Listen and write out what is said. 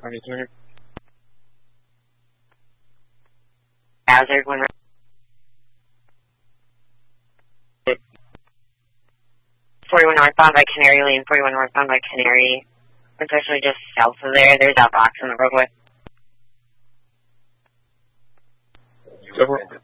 22. Hazard when 41 northbound by Canary Lane, 41 northbound by Canary. It's actually just south of there. There's that box in the roadway. So